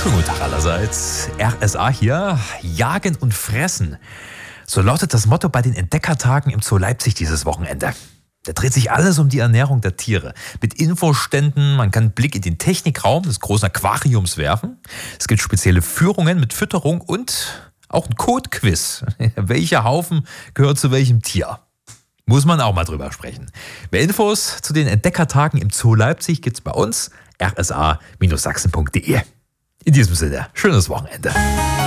Schönen guten Tag allerseits. RSA hier. Jagen und fressen. So lautet das Motto bei den Entdeckertagen im Zoo Leipzig dieses Wochenende. Da dreht sich alles um die Ernährung der Tiere. Mit Infoständen, man kann einen Blick in den Technikraum des großen Aquariums werfen. Es gibt spezielle Führungen mit Fütterung und auch ein Code-Quiz. Welcher Haufen gehört zu welchem Tier? Muss man auch mal drüber sprechen. Mehr Infos zu den Entdeckertagen im Zoo Leipzig gibt's bei uns rsa-sachsen.de. In diesem Sinne, schönes Wochenende.